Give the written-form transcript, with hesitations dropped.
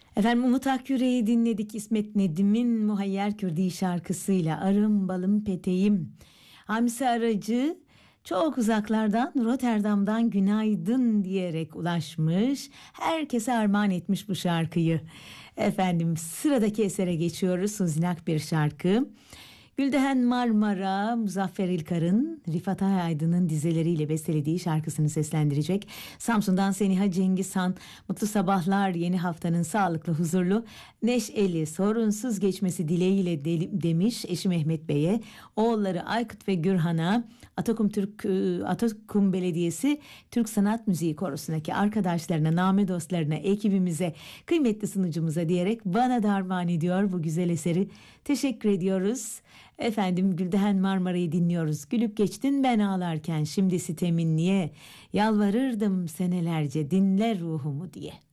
Efendim Umut Akyüre'yi dinledik. İsmet Nedim'in Muhayyer Kürdi şarkısıyla Arım Balım Peteğim. Hamsi Aracı çok uzaklardan Rotterdam'dan günaydın diyerek ulaşmış. Herkese armağan etmiş bu şarkıyı. Efendim sıradaki esere geçiyoruz. Suzinak bir şarkı. Gülden Marmara, Muzaffer İlkar'ın Rifat Aydın'ın dizeleriyle bestelediği şarkısını seslendirecek. Samsun'dan Seniha Cengizhan, mutlu sabahlar, yeni haftanın sağlıklı, huzurlu, neşeli, sorunsuz geçmesi dileğiyle demiş eşi Mehmet Bey'e, oğulları Aykut ve Gürhan'a, Atakum Belediyesi Türk Sanat Müziği Korosu'ndaki arkadaşlarına, name dostlarına, ekibimize, kıymetli sunucumuza diyerek bana da armağan ediyor bu güzel eseri. Teşekkür ediyoruz. Efendim Gülden Marmara'yı dinliyoruz. Gülüp geçtin ben ağlarken, şimdi sitemin niye? Yalvarırdım senelerce dinle ruhumu diye.